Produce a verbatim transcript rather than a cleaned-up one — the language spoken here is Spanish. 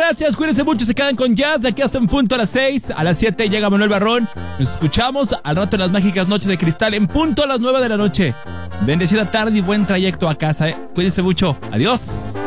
gracias, cuídense mucho, se quedan con Jazz de aquí hasta en punto a las seis. A las siete llega Manuel Barrón. Nos escuchamos al rato en las mágicas noches de cristal en punto a las nueve de la noche. Bendecida tarde y buen trayecto a casa, ¿eh? Cuídense mucho. Adiós.